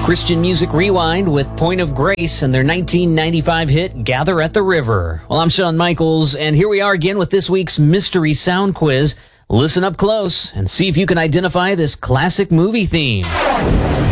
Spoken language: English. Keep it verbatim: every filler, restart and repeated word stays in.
Christian Music Rewind with Point of Grace and their nineteen ninety-five hit, Gather at the River. Well, I'm Shawn Michaels, and here we are again with this week's Mystery Sound Quiz. Listen up close and see if you can identify this classic movie theme.